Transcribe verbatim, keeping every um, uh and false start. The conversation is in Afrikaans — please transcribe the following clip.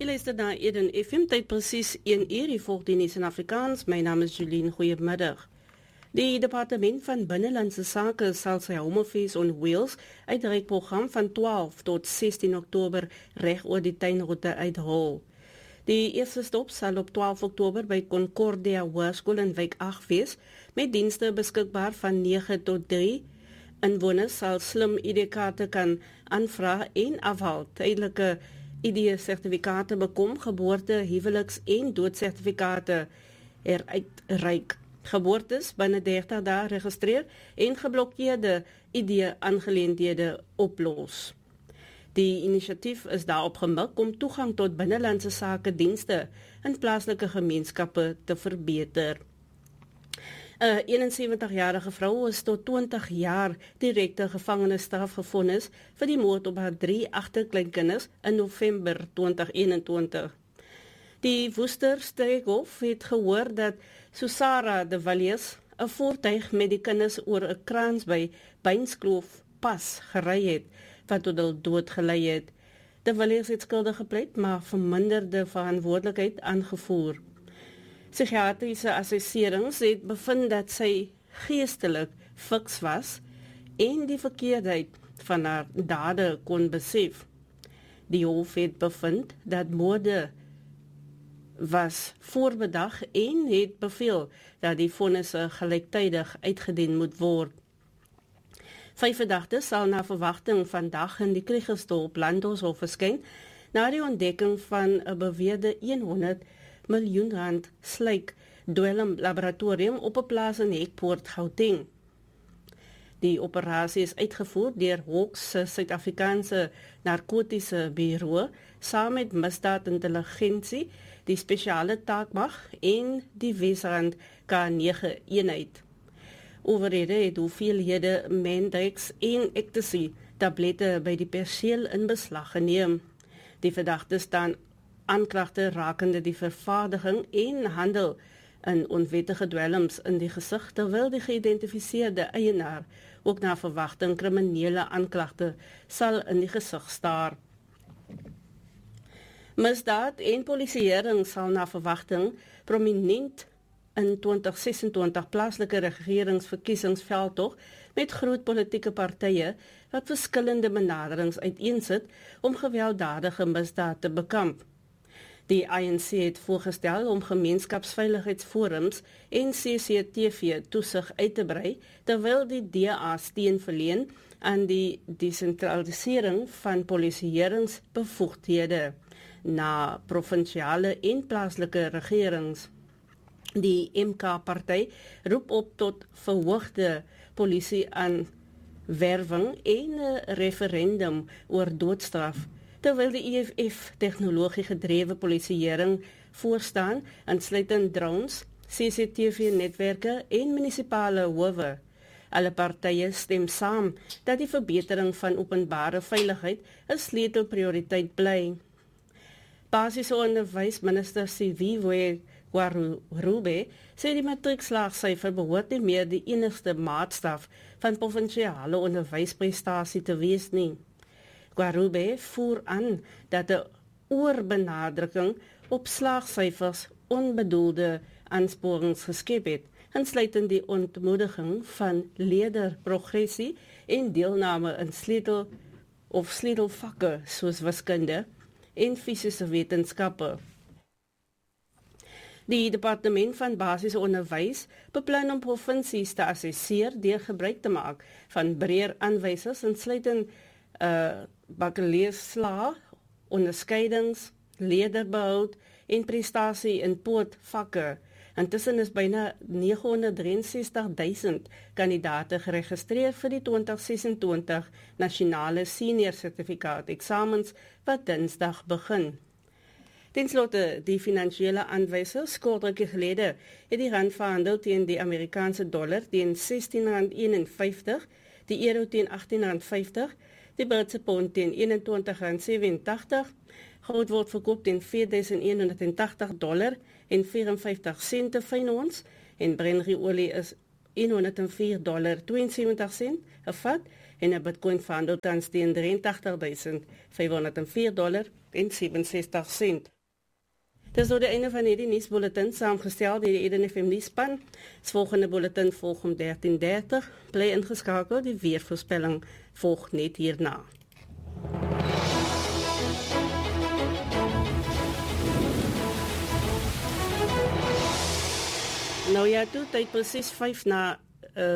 Je luistert naar Eden F M, tijd precies een uur, je volgt die nieuws in Afrikaans. Mijn naam is Julien, goeiemiddag. Die departement van Binnenlandse Sake sal sy Home Affairs on Wheels uitreikprogram van twaalf tot sestien Oktober reg oor die tuinroete uitrol. Die eerste stop sal op twaalf Oktober by Concordia Hoërskool in Wijk agt wees, met dienste beskikbaar van nege tot drie. Inwoners sal slim I D-kaarte kan aanvra en afhaal, tydelike I D-sertifikate bekom, geboorte, huweliks en doodsertifikate eruitreik. Geboortes binne dertig dae registreer en geblokkeerde I D-aangeleenthede oplos. Die inisiatief is daarop gemik om toegang tot binnelandse sake dienste in plaaslike gemeenskappe te verbeter. 'n eenensewentigjarige vrou is tot twintig jaar direkte gevangenisstraf gevonnis vir die moord op haar drie agterkleinkinders in November twintig eenentwintig. Die Woester Streekhof het gehoor dat Susara de Villiers 'n voertuig met die kinders oor 'n kraans by Beinskloof pas gery het, wat tot hul dood gelei het. De Villiers het skuldig gepleit, maar verminderde verantwoordelikheid aangevoer. Psigiatriese assesserings het bevind dat sy geestelik fiks was en die verkeerdheid van haar dade kon besef. Die hof het bevind dat moorde was voorbedag en het beveel dat die vonnisse gelyktydig uitgedien moet word. Vyf verdagtes sal na verwagting vandag in die Kriegersdorp Landhoshof verskyn na die ontdekking van 'n beweerde honderd miljoen rand slyk dwelm laboratorium op 'n plaas in Hekpoort, Gauteng. Die operasie is uitgevoer deur Hawks se Suid-Afrikaanse narkotiese bureau saam met misdaadintelligensie, die spesiale taakmag en die Wesrand K nege eenheid. Owerhede het hoeveelhede Mendex en ecstasy tablette by die perseel in beslag geneem. Die verdagtes staan aanklagte rakende die vervaardiging en handel in onwettige dwelms in die gesig, terwyl die geïdentifiseerde eienaar ook na verwagting kriminele aanklagte sal in die gesig staar. Misdaad en polisieering sal na verwagting prominent in twintig sesentwintig plaaslike regeringsverkiesingsveldtog met groot politieke partye wat verskillende benaderings uiteensit om gewelddadige misdaad te bekamp. Die I N C het voorgestel om gemeenskapsveiligheidsforums en C C T V toesig uit te brei, terwyl die D A steun verleen aan die desentralisering van polisieeringsbevoegdhede na provinsiale en plaaslike regerings. Die M K-party roep op tot verhoogde polisie aan werving en 'n referendum oor doodstraf, terwyl die E F F tegnologie gedrewe polisieering voorstaan, insluitend drones, C C T V-netwerke en munisipale howe. Alle partye stem saam dat die verbetering van openbare veiligheid 'n sleutelprioriteit bly. Basiese onderwysminister Siviwe Gwarube sê die matriekslaagsyfer behoort nie meer die enigste maatstaf van provinsiale onderwysprestasie te wees nie. Gwarube voer aan dat 'n oorbenadrukking op slaagsyfers onbedoelde aansporings geskep het, insluitend die ontmoediging van leerderprogressie en deelname in sleutel of sleutelvakke soos wiskunde en fisiese wetenskappe. Die departement van basiese onderwys beplan om provinsies te assesseer deur gebruik te maak van breër aanwysers insluitend uh, bakkaleursslaag, onderskeidings, leerderbehoud en prestasie in poortvakke. Intussen is byna negenhonderddrieënsestigduisend kandidaate geregistreer vir die twintig sesentwintig nasionale senior sertifikaat eksamens wat Dinsdag begin. Ten slotte, die finansiële aanwysers kort rukkie gelede het die rand verhandel teen die Amerikaanse dollar teen sestien rand eenenvyftig, die euro teen agttien rand vyftig, die Britse pond teen eenentwintig rand sewenentagtig, goud word verkoop teen vier duisend een honderd en tagtig dollar en vierenvyftig sente fyn ons, en Brent olie is honderd en vier dollar tweeënsewentig sent 'n vat en 'n Bitcoin verhandel tans teen drieëntagtig duisend vyfhonderd en vier dollar en sewenses-tig sent. Dis nou die einde van hierdie nuusbulletin saamgestel deur die Eden F M nuusspan. Die volgende bulletin volg om dertien dertig. Bly ingeskakel, die weervoorspelling volg net hierna. Nou ja, toe tyd presies vyf na